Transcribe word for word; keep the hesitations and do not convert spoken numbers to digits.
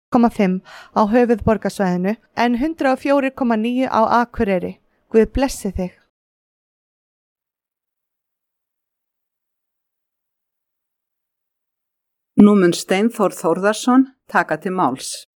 komma fimm á höfuðborgarsvæðinu en hundrað og fjögur komma níu á Akureyri. Guð blessi þig. Nú mun Steinþór Þórðarson taka til máls.